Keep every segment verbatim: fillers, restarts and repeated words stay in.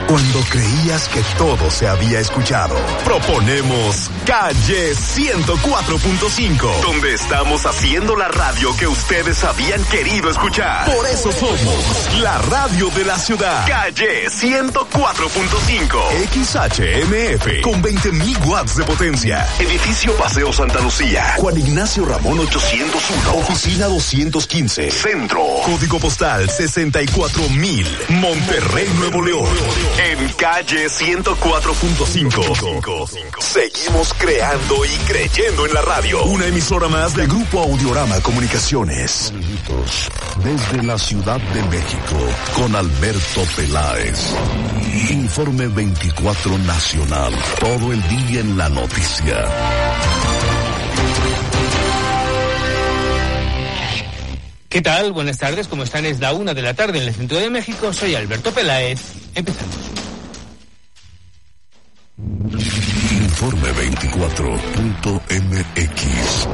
Cuando creías que todo se había escuchado, proponemos Calle ciento cuatro punto cinco, donde estamos haciendo la radio que ustedes habían querido escuchar. Por eso somos la radio de la ciudad. Calle ciento cuatro punto cinco, X H M F, con veinte mil watts de potencia. Edificio Paseo Santa Lucía, Juan Ignacio Ramón ochocientos uno, oficina doscientos quince, Centro, código postal sesenta y cuatro mil, Monterrey, Nuevo León. En Calle ciento cuatro punto cinco seguimos creando y creyendo en la radio. Una emisora más de Grupo Audiorama Comunicaciones. Desde la Ciudad de México, con Alberto Peláez. Informe veinticuatro Nacional. Todo el día en la noticia. ¿Qué tal? Buenas tardes, ¿cómo están? Es la una de la tarde en el centro de México. Soy Alberto Peláez. Empezamos. Informe veinticuatro punto m x.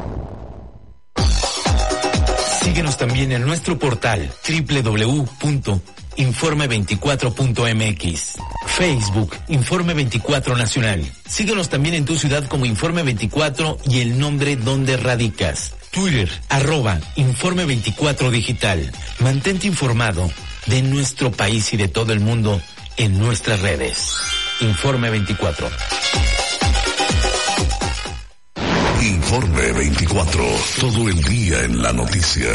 Síguenos también en nuestro portal doble u doble u doble u punto informe veinticuatro punto m x. Facebook, Informe veinticuatro Nacional. Síguenos también en tu ciudad como Informe veinticuatro y el nombre donde radicas. Twitter, arroba Informe veinticuatro Digital. Mantente informado de nuestro país y de todo el mundo en nuestras redes. Informe veinticuatro. Informe veinticuatro. Todo el día en la noticia.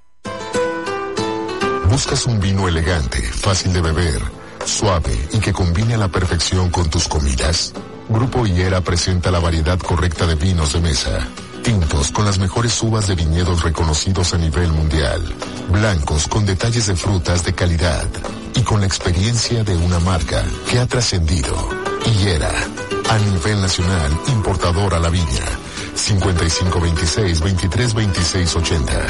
¿Buscas un vino elegante, fácil de beber, suave y que combine a la perfección con tus comidas? Grupo Higuera presenta la variedad correcta de vinos de mesa. Tintos con las mejores uvas de viñedos reconocidos a nivel mundial. Blancos con detalles de frutas de calidad. Y con la experiencia de una marca que ha trascendido. Higuera, a nivel nacional, importador a la viña. cincuenta y cinco veintiséis, veintitrés veintiséis ochenta.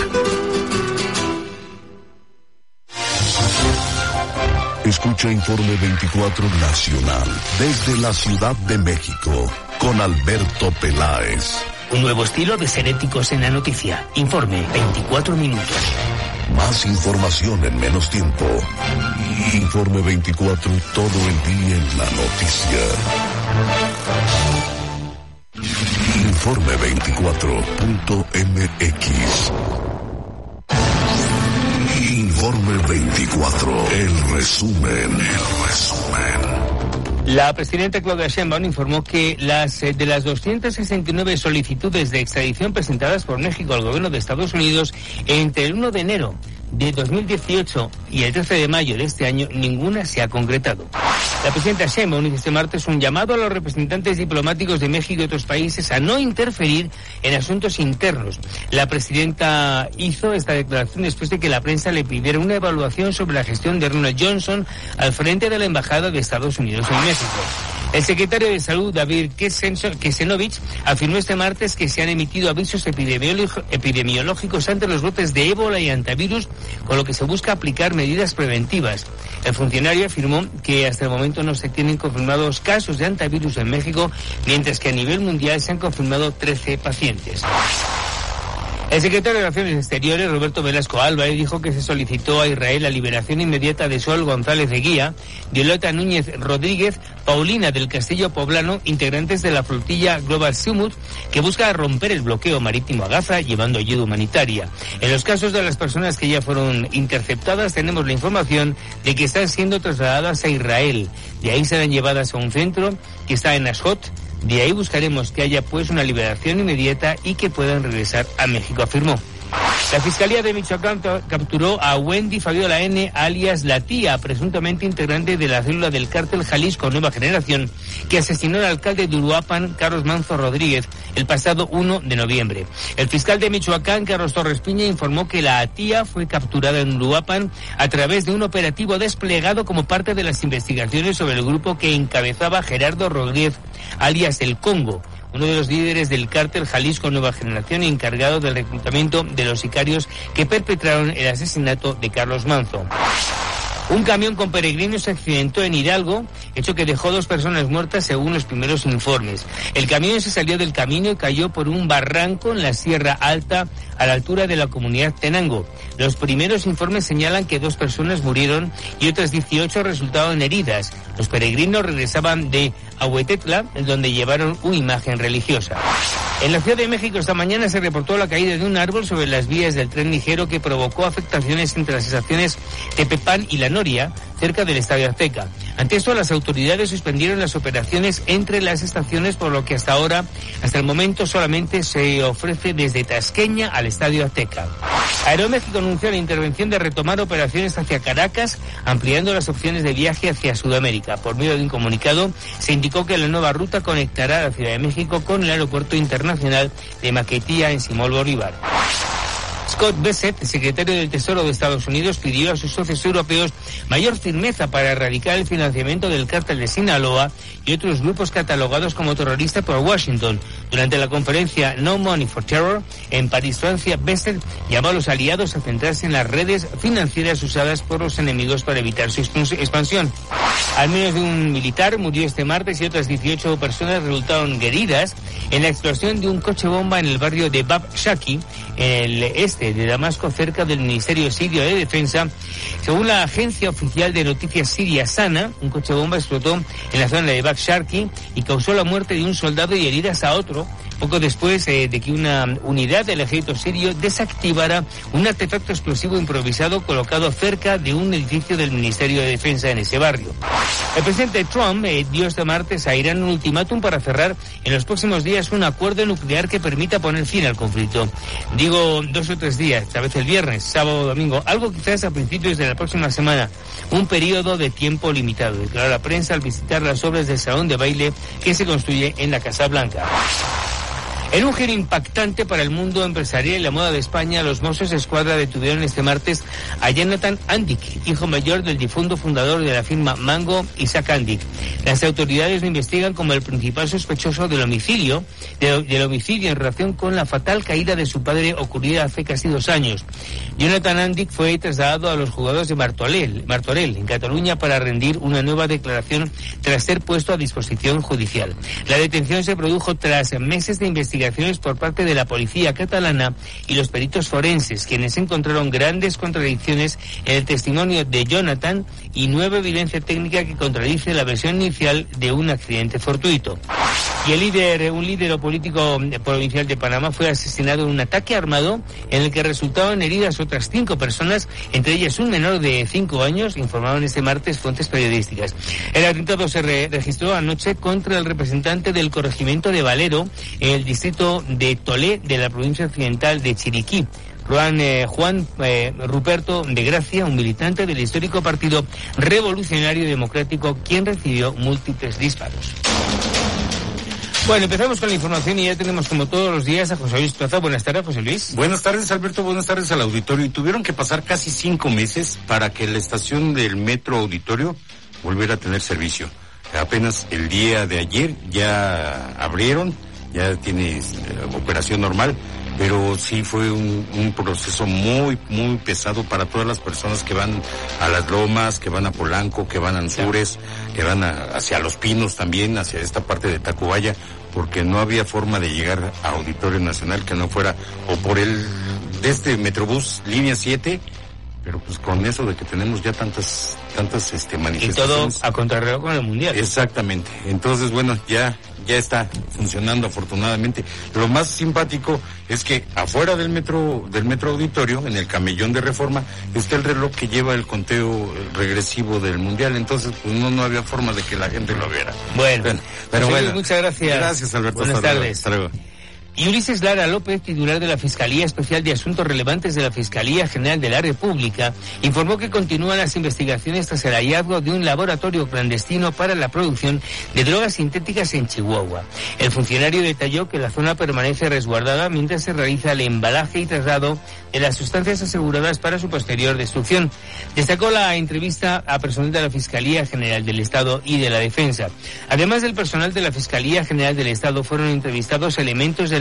Escucha Informe veinticuatro Nacional desde la Ciudad de México con Alberto Peláez. Un nuevo estilo de ser éticos en la noticia. Informe veinticuatro minutos. Más información en menos tiempo. Informe veinticuatro, todo el día en la noticia. Informe veinticuatro punto m x. Informe veinticuatro, el resumen, el resumen. La presidenta Claudia Sheinbaum informó que las de las doscientas sesenta y nueve solicitudes de extradición presentadas por México al gobierno de Estados Unidos entre el uno de enero de dos mil dieciocho y el trece de mayo de este año, ninguna se ha concretado. La presidenta Sheinbaum hizo este martes un llamado a los representantes diplomáticos de México y otros países a no interferir en asuntos internos. La presidenta hizo esta declaración después de que la prensa le pidiera una evaluación sobre la gestión de Ronald Johnson al frente de la Embajada de Estados Unidos en México. El secretario de Salud, David Kesenovich, afirmó este martes que se han emitido avisos epidemiológicos ante los brotes de ébola y antivirus, con lo que se busca aplicar medidas preventivas. El funcionario afirmó que hasta el momento no se tienen confirmados casos de antivirus en México, mientras que a nivel mundial se han confirmado trece pacientes. El secretario de Relaciones Exteriores, Roberto Velasco Álvarez, dijo que se solicitó a Israel la liberación inmediata de Sol González de Guía, Violeta Núñez Rodríguez, Paulina del Castillo Poblano, integrantes de la flotilla Global Summit, que busca romper el bloqueo marítimo a Gaza llevando ayuda humanitaria. En los casos de las personas que ya fueron interceptadas, tenemos la información de que están siendo trasladadas a Israel. De ahí serán llevadas a un centro que está en Ashdod. De ahí buscaremos que haya pues una liberación inmediata y que puedan regresar a México, afirmó. La Fiscalía de Michoacán capturó a Wendy Fabiola N., alias La Tía, presuntamente integrante de la célula del cártel Jalisco Nueva Generación, que asesinó al alcalde de Uruapan, Carlos Manzo Rodríguez, el pasado uno de noviembre. El fiscal de Michoacán, Carlos Torres Piña, informó que La Tía fue capturada en Uruapan a través de un operativo desplegado como parte de las investigaciones sobre el grupo que encabezaba Gerardo Rodríguez, alias El Congo, uno de los líderes del cártel Jalisco Nueva Generación, encargado del reclutamiento de los sicarios que perpetraron el asesinato de Carlos Manzo. Un camión con peregrinos se accidentó en Hidalgo hecho que dejó dos personas muertas según los primeros informes. El camión se salió del camino y cayó por un barranco en la Sierra Alta a la altura de la comunidad Tenango. Los primeros informes señalan que dos personas murieron y otras dieciocho resultaron heridas. Los peregrinos regresaban de Ahuetetla, donde llevaron una imagen religiosa. En la Ciudad de México esta mañana se reportó la caída de un árbol sobre las vías del tren ligero que provocó afectaciones entre las estaciones Tepepán y La Noria, cerca del Estadio Azteca. Ante esto, las autoridades suspendieron las operaciones entre las estaciones, por lo que hasta ahora, hasta el momento, solamente se ofrece desde Tasqueña al Estadio Azteca. Aeroméxico anunció la intervención de retomar operaciones hacia Caracas, ampliando las opciones de viaje hacia Sudamérica. Por medio de un comunicado, se indicó que la nueva ruta conectará a la Ciudad de México con el Aeropuerto Internacional de Maquetía en Simón Bolívar. Scott Bessent, secretario del Tesoro de Estados Unidos, pidió a sus socios europeos mayor firmeza para erradicar el financiamiento del cártel de Sinaloa y otros grupos catalogados como terroristas por Washington. Durante la conferencia No Money for Terror en París, Francia, Bessent llamó a los aliados a centrarse en las redes financieras usadas por los enemigos para evitar su expansión. Al menos de un militar murió este martes y otras dieciocho personas resultaron heridas en la explosión de un coche bomba en el barrio de Bab Shaki, en el este de Damasco, cerca del Ministerio Sirio de Defensa. Según la agencia oficial de noticias siria Sana, un coche bomba explotó en la zona de Bab Shaki y causó la muerte de un soldado y heridas a otro, poco después eh, de que una unidad del ejército sirio desactivara un artefacto explosivo improvisado colocado cerca de un edificio del Ministerio de Defensa en ese barrio. El presidente Trump eh, dio este martes a Irán un ultimátum para cerrar en los próximos días un acuerdo nuclear que permita poner fin al conflicto. Digo, dos o tres días, tal vez el viernes, sábado o domingo, algo quizás a principios de la próxima semana, un periodo de tiempo limitado, declaró la prensa al visitar las obras del salón de baile que se construye en la Casa Blanca. En un giro impactante para el mundo empresarial y la moda de España, los Mossos Escuadra detuvieron este martes a Jonathan Andic, hijo mayor del difunto fundador de la firma Mango, Isaac Andic. Las autoridades lo investigan como el principal sospechoso del homicidio, de, del homicidio en relación con la fatal caída de su padre ocurrida hace casi dos años. Jonathan Andic fue trasladado a los juzgados de Martorell, Martorell, en Cataluña, para rendir una nueva declaración tras ser puesto a disposición judicial. La detención se produjo tras meses de investigación por parte de la policía catalana y los peritos forenses, quienes encontraron grandes contradicciones en el testimonio de Jonathan y nueva evidencia técnica que contradice la versión inicial de un accidente fortuito. Y el líder, un líder político provincial de Panamá fue asesinado en un ataque armado en el que resultaron heridas otras cinco personas, entre ellas un menor de cinco años, informaron este martes fuentes periodísticas. El atentado se re- registró anoche contra el representante del corregimiento de Valero en el distrito de Tolé de la provincia occidental de Chiriquí. Juan, eh, Juan eh, Ruperto de Gracia, un militante del histórico Partido Revolucionario Democrático, quien recibió múltiples disparos. Bueno, empezamos con la información y ya tenemos como todos los días a José Luis Plaza. Buenas tardes, José Luis. Buenas tardes, Alberto. Buenas tardes al auditorio. Y tuvieron que pasar casi cinco meses para que la estación del Metro Auditorio volviera a tener servicio. Apenas el día de ayer ya abrieron, ya tiene eh, operación normal, pero sí fue un, un proceso muy, muy pesado para todas las personas que van a Las Lomas, que van a Polanco, que van a Anzures, que van a, hacia Los Pinos también, hacia esta parte de Tacubaya, porque no había forma de llegar a Auditorio Nacional que no fuera o por el de este Metrobús línea siete, pero pues con eso de que tenemos ya tantas tantas este manifestaciones. Y todo a contrarreloj con el Mundial. Exactamente. Entonces, bueno, ya ya está funcionando afortunadamente. Lo más simpático es que afuera del metro del metro Auditorio, en el camellón de Reforma, está el reloj que lleva el conteo regresivo del Mundial. Entonces, pues no no había forma de que la gente lo viera. Bueno, bueno pero pues, bueno. Muchas gracias. Gracias, Alberto. Buenas hasta tardes. Luego. Hasta luego. Y Ulises Lara López, titular de la Fiscalía Especial de Asuntos Relevantes de la Fiscalía General de la República, informó que continúan las investigaciones tras el hallazgo de un laboratorio clandestino para la producción de drogas sintéticas en Chihuahua. El funcionario detalló que la zona permanece resguardada mientras se realiza el embalaje y traslado de las sustancias aseguradas para su posterior destrucción. Destacó la entrevista a personal de la Fiscalía General del Estado y de la Defensa. Además del personal de la Fiscalía General del Estado, fueron entrevistados elementos de la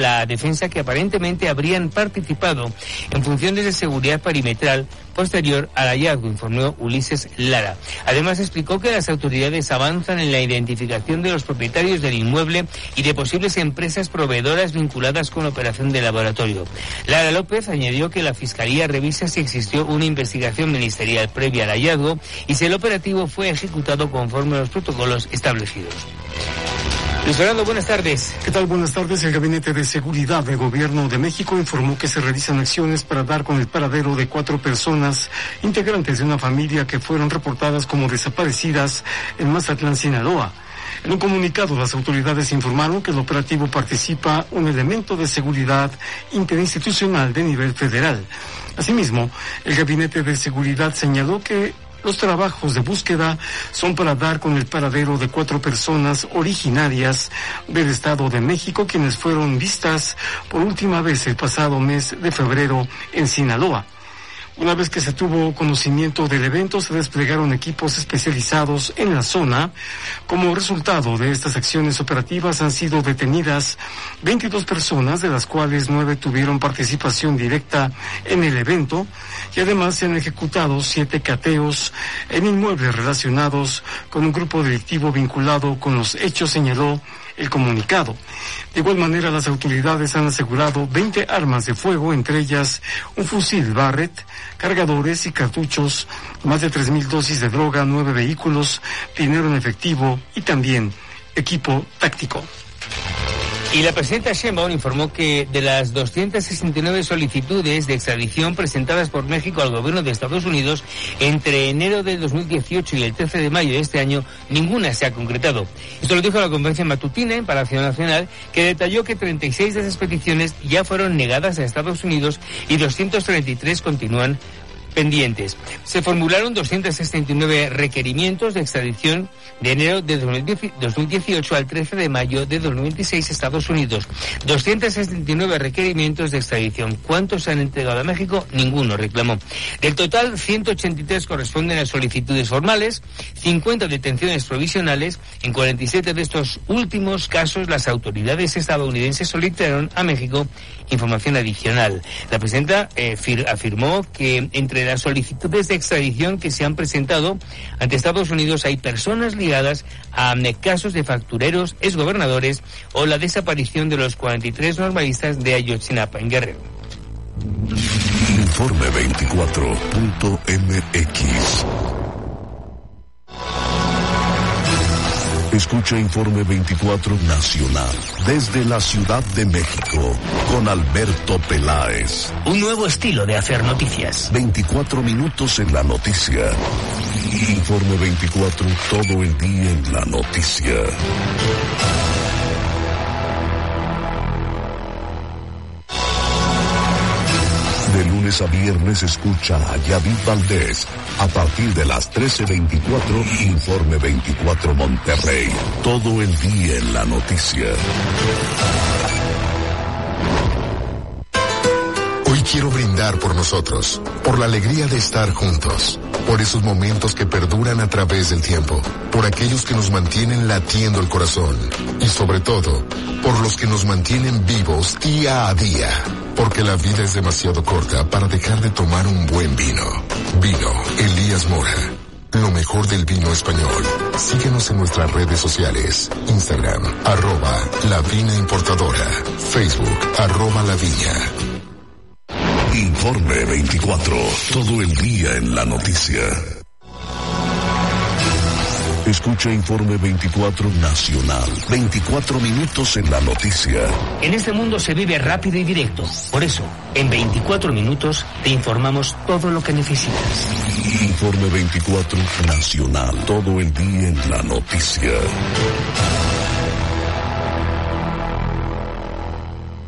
la defensa que aparentemente habrían participado en funciones de seguridad perimetral posterior al hallazgo, informó Ulises Lara. Además explicó que las autoridades avanzan en la identificación de los propietarios del inmueble y de posibles empresas proveedoras vinculadas con la operación de laboratorio. Lara López añadió que la Fiscalía revisa si existió una investigación ministerial previa al hallazgo y si el operativo fue ejecutado conforme a los protocolos establecidos. Luis Fernando, buenas tardes. ¿Qué tal? Buenas tardes. El Gabinete de Seguridad del Gobierno de México informó que se realizan acciones para dar con el paradero de cuatro personas integrantes de una familia que fueron reportadas como desaparecidas en Mazatlán, Sinaloa. En un comunicado, las autoridades informaron que el operativo participa un elemento de seguridad interinstitucional de nivel federal. Asimismo, el Gabinete de Seguridad señaló que los trabajos de búsqueda son para dar con el paradero de cuatro personas originarias del Estado de México, quienes fueron vistas por última vez el pasado mes de febrero en Sinaloa. Una vez que se tuvo conocimiento del evento, se desplegaron equipos especializados en la zona. Como resultado de estas acciones operativas han sido detenidas veintidós personas, de las cuales nueve tuvieron participación directa en el evento, y además se han ejecutado siete cateos en inmuebles relacionados con un grupo delictivo vinculado con los hechos, señaló el comunicado. De igual manera, las autoridades han asegurado veinte armas de fuego, entre ellas un fusil Barrett, cargadores y cartuchos, más de tres mil dosis de droga, nueve vehículos, dinero en efectivo y también equipo táctico. Y la presidenta Sheinbaum informó que de las doscientas sesenta y nueve solicitudes de extradición presentadas por México al gobierno de Estados Unidos entre enero de dos mil dieciocho y el trece de mayo de este año, ninguna se ha concretado. Esto lo dijo la conferencia matutina en Palacio Nacional, que detalló que treinta y seis de esas peticiones ya fueron negadas a Estados Unidos y doscientos treinta y tres continúan pendientes. Se formularon doscientos sesenta y nueve requerimientos de extradición de enero de dos mil dieciocho al trece de mayo de dos mil veintiséis, Estados Unidos. doscientos sesenta y nueve requerimientos de extradición. ¿Cuántos se han entregado a México? Ninguno, reclamó. Del total, ciento ochenta y tres corresponden a solicitudes formales, cincuenta detenciones provisionales. En cuarenta y siete de estos últimos casos, las autoridades estadounidenses solicitaron a México información adicional. La presidenta eh, fir- afirmó que entre las solicitudes de extradición que se han presentado ante Estados Unidos hay personas ligadas a casos de factureros, exgobernadores o la desaparición de los cuarenta y tres normalistas de Ayotzinapa, en Guerrero. Informe veinticuatro punto m x. Escucha Informe veinticuatro Nacional desde la Ciudad de México con Alberto Peláez. Un nuevo estilo de hacer noticias. veinticuatro minutos en la noticia. Informe veinticuatro, todo el día en la noticia. De lunes a viernes escucha a Yavid Valdés. A partir de las trece veinticuatro, Informe veinticuatro Monterrey. Todo el día en la noticia. Hoy quiero brindar por nosotros, por la alegría de estar juntos, por esos momentos que perduran a través del tiempo, por aquellos que nos mantienen latiendo el corazón y sobre todo, por los que nos mantienen vivos día a día. Porque la vida es demasiado corta para dejar de tomar un buen vino. Vino Elías Mora. Lo mejor del vino español. Síguenos en nuestras redes sociales. Instagram, arroba La Vina Importadora. Facebook, arroba La Viña. Informe veinticuatro, todo el día en la noticia. Escucha Informe veinticuatro Nacional. veinticuatro minutos en la noticia. En este mundo se vive rápido y directo. Por eso, en veinticuatro minutos te informamos todo lo que necesitas. Informe veinticuatro Nacional. Todo el día en la noticia.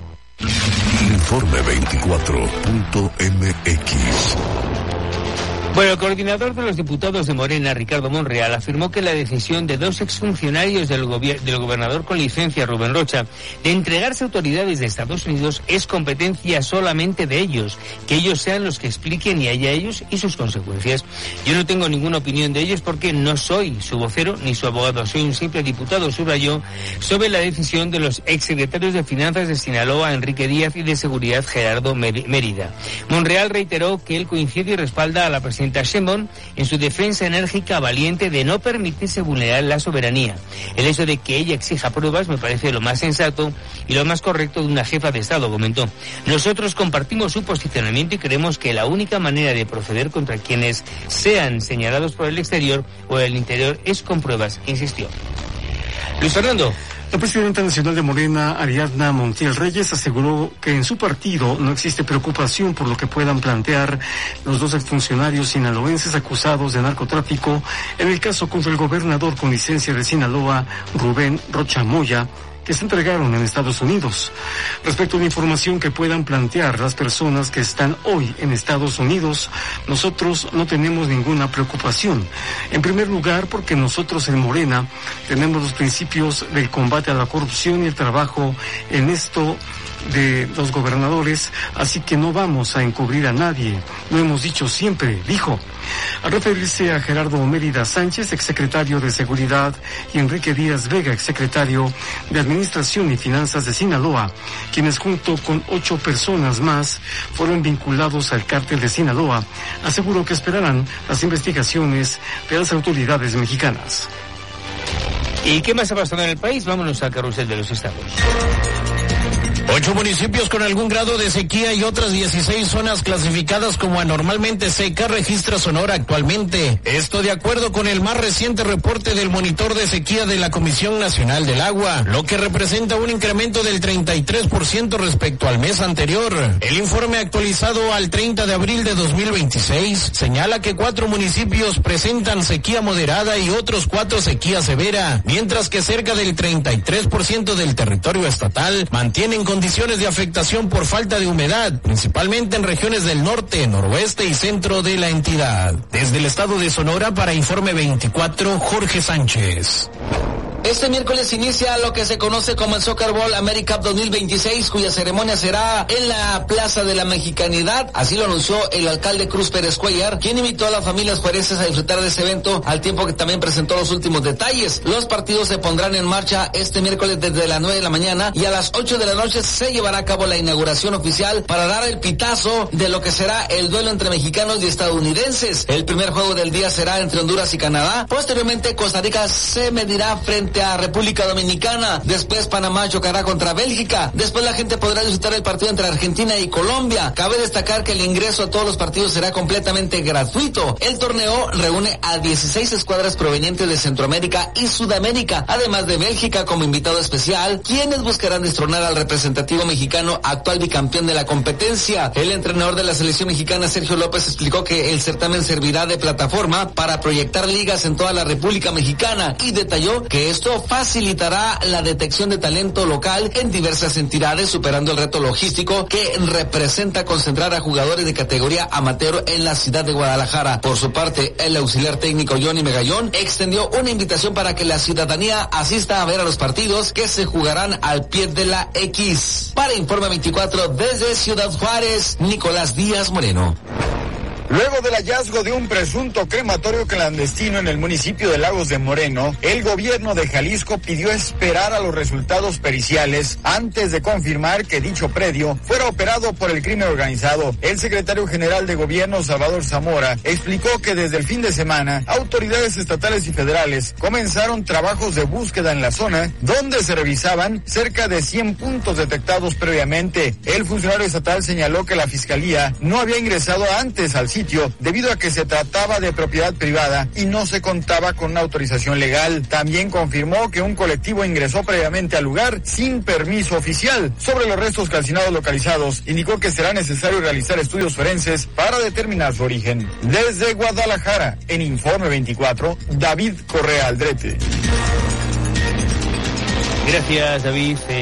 Informe veinticuatro punto m x. Bueno, el coordinador de los diputados de Morena, Ricardo Monreal, afirmó que la decisión de dos exfuncionarios del, gobier- del gobernador con licencia, Rubén Rocha, de entregarse a autoridades de Estados Unidos es competencia solamente de ellos, que ellos sean los que expliquen y haya ellos y sus consecuencias. Yo no tengo ninguna opinión de ellos porque no soy su vocero ni su abogado, soy un simple diputado, subrayó, sobre la decisión de los exsecretarios de Finanzas de Sinaloa, Enrique Díaz, y de Seguridad, Gerardo Mérida. Monreal reiteró que él coincide y respalda a la presidenta Sheinbaum en su defensa enérgica, valiente, de no permitirse vulnerar la soberanía. El hecho de que ella exija pruebas me parece lo más sensato y lo más correcto de una jefa de Estado, comentó. Nosotros compartimos su posicionamiento y creemos que la única manera de proceder contra quienes sean señalados por el exterior o el interior es con pruebas, insistió. Luis Fernando. La presidenta nacional de Morena, Ariadna Montiel Reyes, aseguró que en su partido no existe preocupación por lo que puedan plantear los dos exfuncionarios sinaloenses acusados de narcotráfico en el caso contra el gobernador con licencia de Sinaloa, Rubén Rocha Moya, que se entregaron en Estados Unidos. Respecto a la información que puedan plantear las personas que están hoy en Estados Unidos, nosotros no tenemos ninguna preocupación. En primer lugar, porque nosotros en Morena tenemos los principios del combate a la corrupción y el trabajo en esto de los gobernadores, así que no vamos a encubrir a nadie. Lo hemos dicho siempre, dijo. Al referirse a Gerardo Mérida Sánchez, exsecretario de Seguridad, y Enrique Díaz Vega, exsecretario de Administración y Finanzas de Sinaloa, quienes junto con ocho personas más fueron vinculados al cártel de Sinaloa, aseguró que esperarán las investigaciones de las autoridades mexicanas. ¿Y qué más ha pasado en el país? Vámonos al carrusel de los estados. Ocho municipios con algún grado de sequía y otras dieciséis zonas clasificadas como anormalmente seca registra Sonora actualmente. Esto de acuerdo con el más reciente reporte del monitor de sequía de la Comisión Nacional del Agua, lo que representa un incremento del treinta y tres por ciento respecto al mes anterior. El informe actualizado al treinta de abril de dos mil veintiséis señala que cuatro municipios presentan sequía moderada y otros cuatro sequía severa, mientras que cerca del treinta y tres por ciento del territorio estatal mantienen con condiciones de afectación por falta de humedad, principalmente en regiones del norte, noroeste y centro de la entidad. Desde el estado de Sonora, para Informe veinticuatro, Jorge Sánchez. Este miércoles inicia lo que se conoce como el Soccer Bowl AmeriCup dos mil veintiséis, cuya ceremonia será en la Plaza de la Mexicanidad. Así lo anunció el alcalde Cruz Pérez Cuellar, quien invitó a las familias juarenses a disfrutar de este evento, al tiempo que también presentó los últimos detalles. Los partidos se pondrán en marcha este miércoles desde las nueve de la mañana y a las ocho de la noche se llevará a cabo la inauguración oficial para dar el pitazo de lo que será el duelo entre mexicanos y estadounidenses. El primer juego del día será entre Honduras y Canadá. Posteriormente, Costa Rica se medirá frente a República Dominicana. Después Panamá chocará contra Bélgica. Después la gente podrá disfrutar el partido entre Argentina y Colombia. Cabe destacar que el ingreso a todos los partidos será completamente gratuito. El torneo reúne a dieciséis escuadras provenientes de Centroamérica y Sudamérica, además de Bélgica como invitado especial, quienes buscarán destronar al representativo mexicano, actual bicampeón de la competencia. El entrenador de la selección mexicana, Sergio López, explicó que el certamen servirá de plataforma para proyectar ligas en toda la República Mexicana y detalló que esto facilitará la detección de talento local en diversas entidades, superando el reto logístico que representa concentrar a jugadores de categoría amateur en la ciudad de Guadalajara. Por su parte, el auxiliar técnico Johnny Megallón extendió una invitación para que la ciudadanía asista a ver a los partidos que se jugarán al pie de la X. Para Informe veinticuatro, desde Ciudad Juárez, Nicolás Díaz Moreno. Luego del hallazgo de un presunto crematorio clandestino en el municipio de Lagos de Moreno, el gobierno de Jalisco pidió esperar a los resultados periciales antes de confirmar que dicho predio fuera operado por el crimen organizado. El secretario general de gobierno, Salvador Zamora, explicó que desde el fin de semana, autoridades estatales y federales comenzaron trabajos de búsqueda en la zona, donde se revisaban cerca de cien puntos detectados previamente. El funcionario estatal señaló que la fiscalía no había ingresado antes al sitio debido a que se trataba de propiedad privada y no se contaba con una autorización legal. También confirmó que un colectivo ingresó previamente al lugar sin permiso oficial. Sobre los restos calcinados localizados, indicó que será necesario realizar estudios forenses para determinar su origen. Desde Guadalajara, en Informe veinticuatro, David Correa Aldrete. Gracias, David. Eh,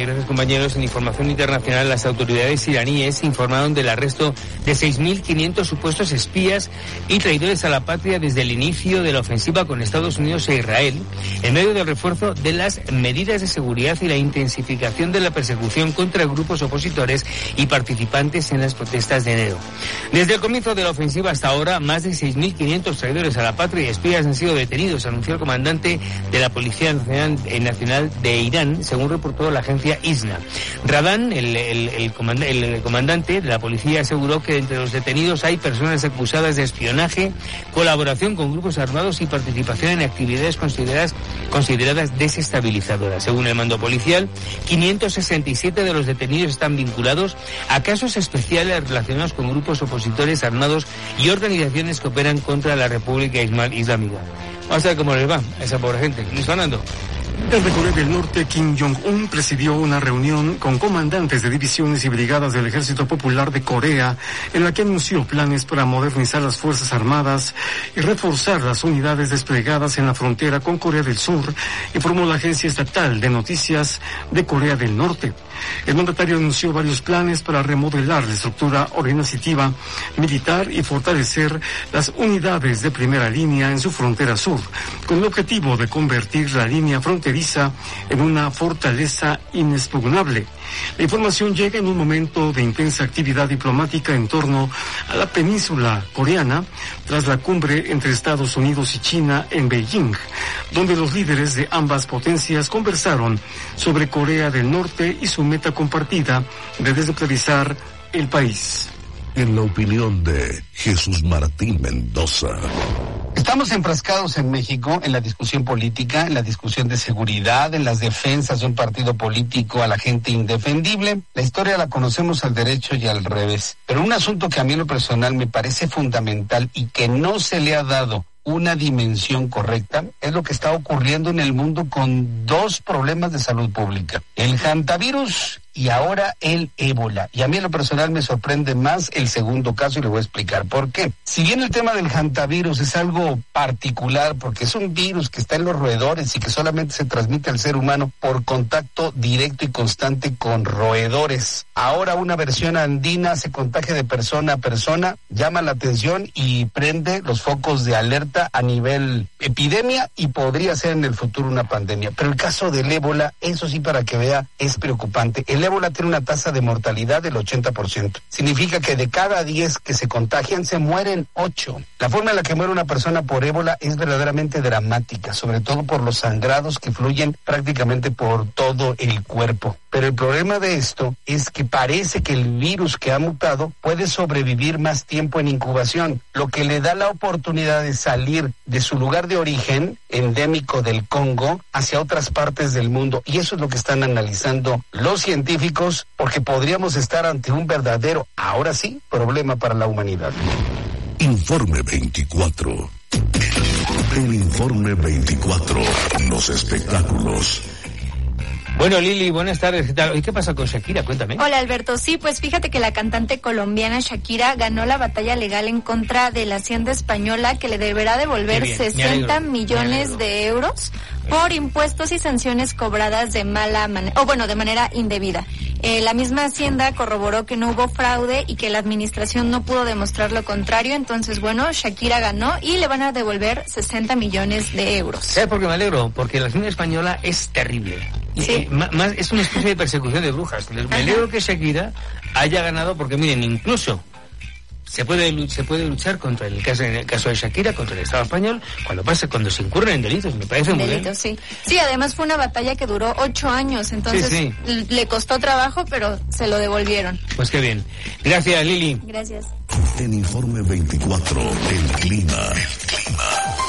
gracias compañeros. En información internacional, las autoridades iraníes informaron del arresto de seis mil quinientos supuestos espías y traidores a la patria desde el inicio de la ofensiva con Estados Unidos e Israel, en medio del refuerzo de las medidas de seguridad y la intensificación de la persecución contra grupos opositores y participantes en las protestas de enero. Desde el comienzo de la ofensiva hasta ahora, más de seis mil quinientos traidores a la patria y espías han sido detenidos, anunció el comandante de la Policía Nacional de Irán, según reportó la agencia I S N A. Radán, el, el, el, comand el comandante de la policía, aseguró que entre los detenidos hay personas acusadas de espionaje, colaboración con grupos armados y participación en actividades consideradas, consideradas desestabilizadoras. Según el mando policial, quinientos sesenta y siete de los detenidos están vinculados a casos especiales relacionados con grupos opositores armados y organizaciones que operan contra la República Islámica. Vamos a ver cómo les va a esa pobre gente. Luis Fernando. Desde Corea del Norte, Kim Jong-un presidió una reunión con comandantes de divisiones y brigadas del Ejército Popular de Corea, en la que anunció planes para modernizar las Fuerzas Armadas y reforzar las unidades desplegadas en la frontera con Corea del Sur, informó la agencia estatal de noticias de Corea del Norte. El mandatario anunció varios planes para remodelar la estructura organizativa militar y fortalecer las unidades de primera línea en su frontera sur, con el objetivo de convertir la línea fronteriza en una fortaleza inexpugnable. La información llega en un momento de intensa actividad diplomática en torno a la península coreana, tras la cumbre entre Estados Unidos y China en Beijing, donde los líderes de ambas potencias conversaron sobre Corea del Norte y su meta compartida de desnuclearizar el país. En la opinión de Jesús Martín Mendoza. Estamos enfrascados en México en la discusión política, en la discusión de seguridad, en las defensas de un partido político a la gente indefendible. La historia la conocemos al derecho y al revés. Pero un asunto que a mí en lo personal me parece fundamental y que no se le ha dado una dimensión correcta es lo que está ocurriendo en el mundo con dos problemas de salud pública: el hantavirus y ahora el ébola. Y a mí en lo personal me sorprende más el segundo caso y le voy a explicar por qué. Si bien el tema del hantavirus es algo particular porque es un virus que está en los roedores y que solamente se transmite al ser humano por contacto directo y constante con roedores, ahora una versión andina se contagia de persona a persona, llama la atención y prende los focos de alerta a nivel epidemia y podría ser en el futuro una pandemia. Pero el caso del ébola, eso sí, para que vea, es preocupante. El ébola tiene una tasa de mortalidad del ochenta por ciento. Significa que de cada diez que se contagian, se mueren ocho. La forma en la que muere una persona por ébola es verdaderamente dramática, sobre todo por los sangrados que fluyen prácticamente por todo el cuerpo. Pero el problema de esto es que parece que el virus que ha mutado puede sobrevivir más tiempo en incubación, lo que le da la oportunidad de salir de su lugar de origen, endémico del Congo, hacia otras partes del mundo. Y eso es lo que están analizando los científicos, porque podríamos estar ante un verdadero, ahora sí, problema para la humanidad. Informe veinticuatro. El Informe veinticuatro. Los espectáculos. Bueno, Lili, buenas tardes. ¿Qué tal? ¿Y qué pasa con Shakira? Cuéntame. Hola, Alberto. Sí, pues fíjate que la cantante colombiana Shakira ganó la batalla legal en contra de la Hacienda española, que le deberá devolver sesenta millones de euros por impuestos y sanciones cobradas de mala manera, o bueno, de manera indebida. Eh, la misma Hacienda corroboró que no hubo fraude y que la administración no pudo demostrar lo contrario. Entonces, bueno, Shakira ganó y le van a devolver sesenta millones de euros. ¿Sabes por qué me alegro? Porque la Hacienda española es terrible. Sí. Eh, más, es una especie de persecución de brujas. Me alegro que Shakira haya ganado porque, miren, incluso se puede se puede luchar contra el caso en el caso de Shakira, contra el Estado español, cuando pasa cuando se incurren en delitos. Me parece muy bien. Delitos, sí. Sí, además fue una batalla que duró ocho años, entonces sí, sí. le costó trabajo, pero se lo devolvieron. Pues qué bien. Gracias, Lili. Gracias. En Informe veinticuatro, el clima. El clima.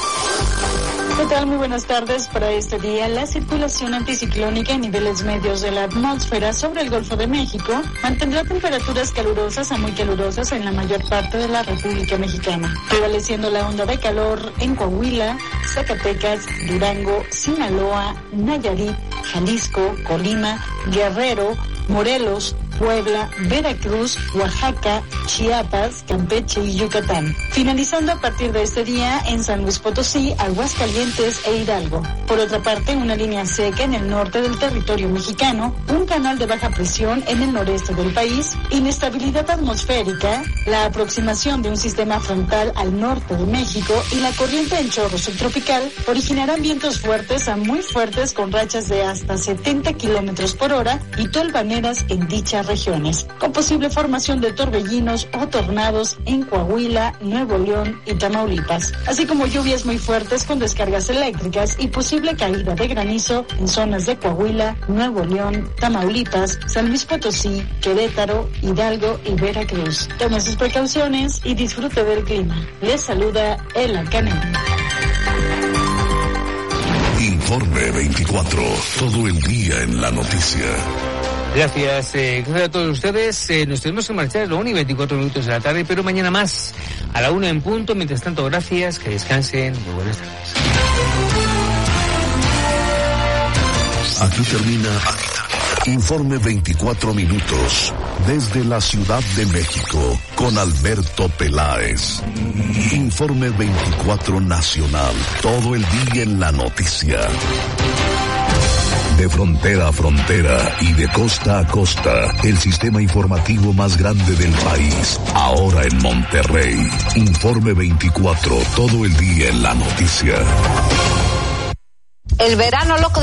¿Qué tal? Muy buenas tardes. Para este día, la circulación anticiclónica en niveles medios de la atmósfera sobre el Golfo de México mantendrá temperaturas calurosas a muy calurosas en la mayor parte de la República Mexicana, prevaleciendo la onda de calor en Coahuila, Zacatecas, Durango, Sinaloa, Nayarit, Jalisco, Colima, Guerrero, Morelos, Puebla, Veracruz, Oaxaca, Chiapas, Campeche y Yucatán. Finalizando a partir de este día en San Luis Potosí, Aguascalientes e Hidalgo. Por otra parte, una línea seca en el norte del territorio mexicano, un canal de baja presión en el noreste del país, inestabilidad atmosférica, la aproximación de un sistema frontal al norte de México y la corriente en chorro subtropical originarán vientos fuertes a muy fuertes con rachas de hasta setenta kilómetros por hora y tolvaneras en dichas regiones, con posible formación de torbellinos o tornados en Coahuila, Nuevo León y Tamaulipas, así como lluvias muy fuertes con descargas eléctricas y posible caída de granizo en zonas de Coahuila, Nuevo León, Tamaulipas, San Luis Potosí, Querétaro, Hidalgo y Veracruz. Tome sus precauciones y disfrute del clima. Les saluda Ela Canel. Informe veinticuatro, todo el día en la noticia. Gracias, eh, gracias a todos ustedes. Eh, nos tenemos que marchar a la una y veinticuatro minutos de la tarde, pero mañana más, a la una en punto. Mientras tanto, gracias, que descansen. Muy buenas tardes. Aquí termina Informe veinticuatro minutos desde la Ciudad de México con Alberto Peláez. Informe veinticuatro Nacional, todo el día en la noticia. De frontera a frontera y de costa a costa, el sistema informativo más grande del país, ahora en Monterrey. Informe veinticuatro, todo el día en la noticia. El verano loco